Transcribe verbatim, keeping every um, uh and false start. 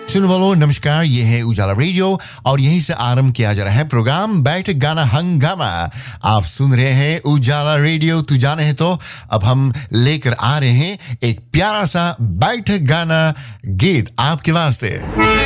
सुन वालों नमस्कार, ये है उजाला रेडियो और यहीं से आरंभ किया जा रहा है प्रोग्राम बैठ गाना हंगामा। आप सुन रहे हैं उजाला रेडियो। तू जाने है तो अब हम लेकर आ रहे हैं एक प्यारा सा बैठ गाना गीत आपके वास्ते।